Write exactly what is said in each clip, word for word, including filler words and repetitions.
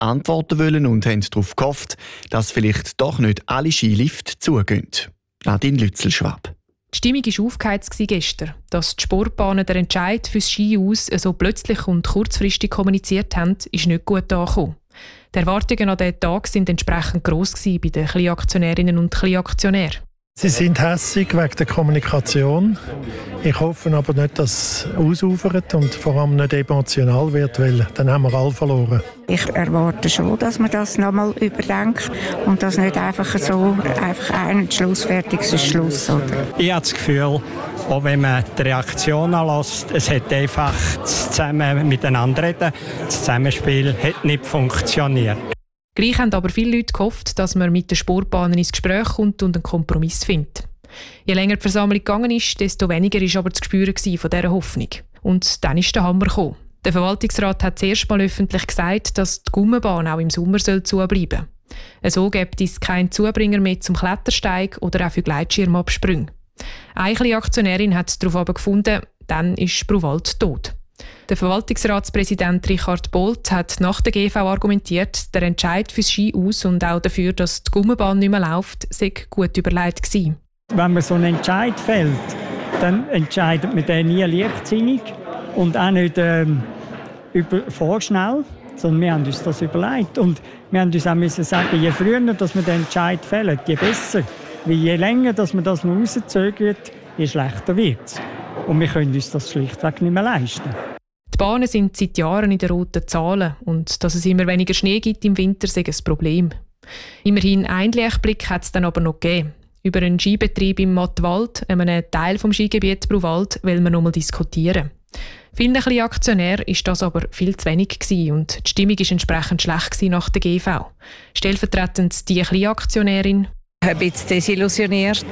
antworten wollen und haben darauf gehofft, dass vielleicht doch nicht alle Skilifte zugehen. Nadine Lützelschwab. Die Stimmung war aufgeheizt gestern. Dass die Sportbahnen den Entscheid fürs Ski aus so plötzlich und kurzfristig kommuniziert haben, ist nicht gut angekommen. Die Erwartungen an diesen Tag waren entsprechend gross bei den Kleinaktionärinnen und Kleinaktionären. Sie sind hässig wegen der Kommunikation. Ich hoffe aber nicht, dass es ausufert und vor allem nicht emotional wird, weil dann haben wir alle verloren. Ich erwarte schon, dass man das nochmal überdenkt und dass nicht einfach so einfach ein Schluss fertig ist, Schluss. Oder? Ich habe das Gefühl, auch wenn man die Reaktion anlässt, es hat einfach zusammen miteinander reden, das Zusammenspiel hat nicht funktioniert. Gleich haben aber viele Leute gehofft, dass man mit den Sportbahnen ins Gespräch kommt und einen Kompromiss findet. Je länger die Versammlung gegangen ist, desto weniger war aber zu spüren von dieser Hoffnung. Und dann ist der Hammer gekommen. Der Verwaltungsrat hat zuerst mal öffentlich gesagt, dass die Gummibahn auch im Sommer zubleiben soll. So gibt es keinen Zubringer mehr zum Klettersteig oder auch für Gleitschirmabsprünge. Eine kleine Aktionärin hat darauf aber gefunden, dann ist Bruwald tot. Der Verwaltungsratspräsident Richard Bolt hat nach der G V argumentiert, der Entscheid fürs Ski aus und auch dafür, dass die Gummibahn nicht mehr läuft, sei gut überlegt gewesen. Wenn man so einen Entscheid fällt, dann entscheidet man den nie leichtsinnig und auch nicht ähm, über, vorschnell, sondern wir haben uns das überlegt. Und wir haben uns auch müssen sagen, je früher dass wir den Entscheid fällen, je besser. Weil je länger dass man das noch rauszögert, je schlechter wird es. Und wir können uns das schlichtweg nicht mehr leisten. Die Bahnen sind seit Jahren in den roten Zahlen und dass es immer weniger Schnee gibt im Winter, ist ein Problem. Immerhin einen Lichtblick hat es dann aber noch gegeben. Über einen Skibetrieb im Mattwald, einem Teil des Skigebiets Bruwald, will man noch mal diskutieren. Vielen kleinen Aktionären war das aber viel zu wenig gewesen und die Stimmung war entsprechend schlecht nach der G V. Stellvertretend die kleine Aktionärin. Ein bisschen desillusioniert.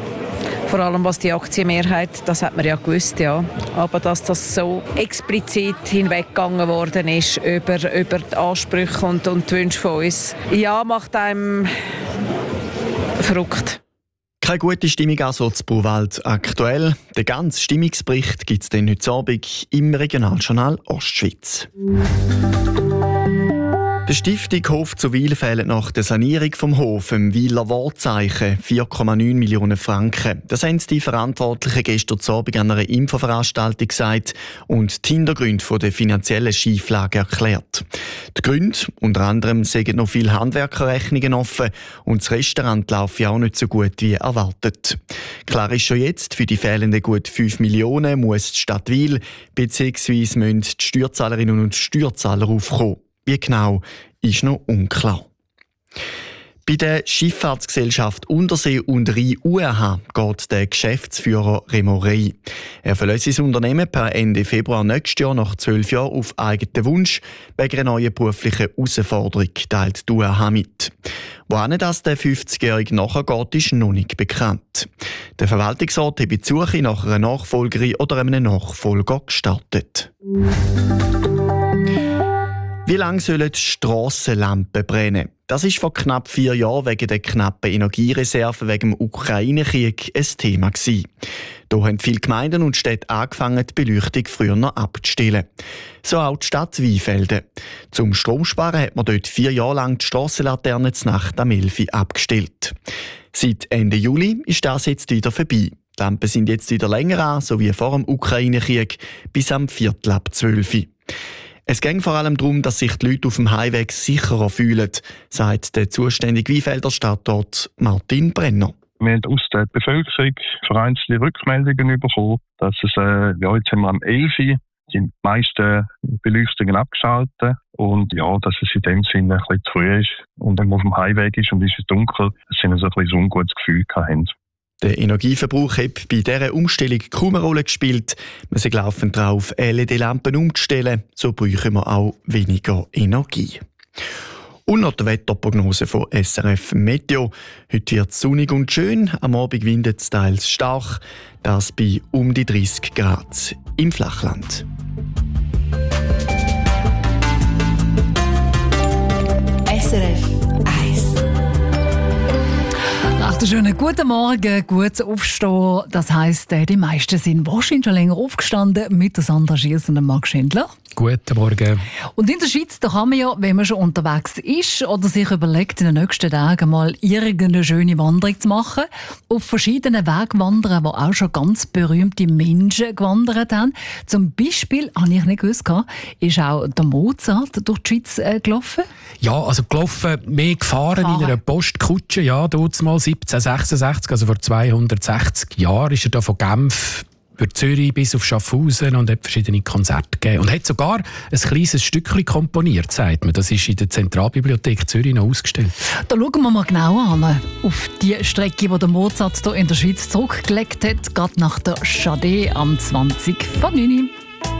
Vor allem was die Aktienmehrheit, das hat man ja gewusst, ja. Aber dass das so explizit hinweggegangen worden ist über, über die Ansprüche und, und die Wünsche von uns, ja, macht einem verrückt. Keine gute Stimmung also zu Bruwald aktuell. Den ganzen Stimmungsbericht gibt es dann heute Abend im Regionaljournal Ostschweiz. Der Stiftung Hof zu Wil fehlen nach der Sanierung vom Hof im Wiler Wahrzeichen vier Komma neun Millionen Franken. Das haben die Verantwortlichen gestern Abend an einer Infoveranstaltung gesagt und die Hintergründe der finanziellen Schieflage erklärt. Die Gründe, unter anderem, sind noch viele Handwerkerrechnungen offen und das Restaurant läuft ja auch nicht so gut wie erwartet. Klar ist schon jetzt, für die fehlenden gut fünf Millionen muss die Stadt Wil bzw. müssen die Steuerzahlerinnen und Steuerzahler aufkommen. Wie genau, ist noch unklar. Bei der Schifffahrtsgesellschaft Untersee und Rhein U R H geht der Geschäftsführer Remo Rey. Er verlässt sein Unternehmen per Ende Februar nächstes Jahr nach zwölf Jahren auf eigenen Wunsch wegen einer neuen beruflichen Herausforderung, teilt die U R H mit. Wohin das der fünfzigjährige nachgeht, ist noch nicht bekannt. Der Verwaltungsrat hat die Suche nach einer Nachfolgerin oder einem Nachfolger gestartet. Wie lange sollen die Strassenlampen brennen? Das ist vor knapp vier Jahren wegen der knappen Energiereserven wegen dem Ukraine-Krieg ein Thema gewesen. Da haben viele Gemeinden und Städte angefangen, die Beleuchtung früher noch abzustellen. So auch die Stadt Weinfelden. Zum Stromsparen hat man dort vier Jahre lang die Strassenlaternen zur Nacht am elf Uhr abgestellt. Seit Ende Juli ist das jetzt wieder vorbei. Die Lampen sind jetzt wieder länger an, so wie vor dem Ukraine-Krieg, bis am Viertel ab zwölf Uhr. Es geht vor allem darum, dass sich die Leute auf dem Heimweg sicherer fühlen, sagt der zuständige Weinfelder Stadtrat Martin Brenner. Wir haben aus der Bevölkerung vereinzelte Rückmeldungen bekommen, dass es, äh, ja, jetzt haben wir am elf Uhr die meisten Beleuchtungen abgeschaltet und ja, dass es in dem Sinne ein bisschen zu früh ist und wenn man auf dem Heimweg ist und es ist dunkel, dass sie so ein bisschen ein ungutes Gefühl haben. Der Energieverbrauch hat bei dieser Umstellung kaum eine Rolle gespielt. Wir sind laufend darauf, L E D-Lampen umzustellen. So brauchen wir auch weniger Energie. Und noch die Wetterprognose von S R F Meteo. Heute wird es sonnig und schön. Am Abend windet es teils stark. Das bei um die dreißig Grad im Flachland. S R F eins. Nach der schönen guten Morgen, gutes Aufstehen. Das heisst, die meisten sind wahrscheinlich schon länger aufgestanden mit der Sandra Schiers und dem Marc Schindler. Guten Morgen. Und in der Schweiz, da kann man ja, wenn man schon unterwegs ist oder sich überlegt, in den nächsten Tagen mal irgendeine schöne Wanderung zu machen, auf verschiedenen Wegen wandern, wo auch schon ganz berühmte Menschen gewandert haben. Zum Beispiel, habe ich nicht gewusst, ist auch der Mozart durch die Schweiz äh, gelaufen? Ja, also gelaufen, mehr gefahren, gefahren. in einer Postkutsche. Ja, dort mal siebzehnhundertsechsundsechzig, also vor zweihundertsechzig Jahren, ist er da von Genf über Zürich bis auf Schaffhausen und hat verschiedene Konzerte gegeben. Und hat sogar ein kleines Stückchen komponiert, sagt man. Das ist in der Zentralbibliothek Zürich noch ausgestellt. Da schauen wir mal genauer an. Auf die Strecke, die der Mozart hier in der Schweiz zurückgelegt hat, gerade nach der Chade am zwanzig vor neun.